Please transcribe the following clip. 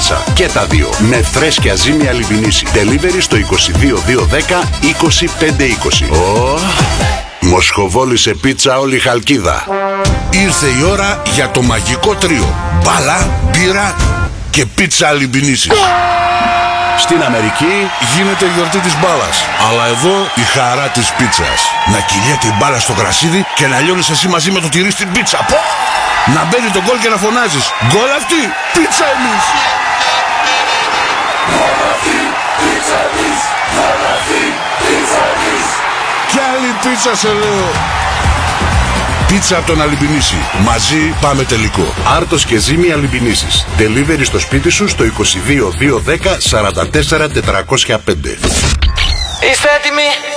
πίτσα. Και τα δύο. Με φρέσκια ζύμη Αλιμπινίση. Delivery στο 22210 2520. Μοσχοβόλη σε πίτσα όλη η Χαλκίδα. Ήρθε η ώρα για το μαγικό τρίο. Μπάλα, μπύρα και πίτσα Αλιμπινίσης. Στην Αμερική γίνεται η γιορτή της μπάλας, αλλά εδώ η χαρά της πίτσας. Να κυλιέται η μπάλα στο γρασίδι και να λιώνεις εσύ μαζί με το τυρί στην πίτσα. Να μπαίνει το γκολ και να φωνάζεις γκολ αυτή, πίτσα εμείς. Γκολ αυτή, πίτσα εμείς. Γκολ αυτή, πίτσα εμείς. Κι άλλη πίτσα σε λέω. Πίτσα από τον Αλιμπινίση. Μαζί πάμε τελικό. Άρτος και ζύμη Αλιμπινίσης. Delivery στο σπίτι σου στο 22210 44405. Είστε έτοιμοι?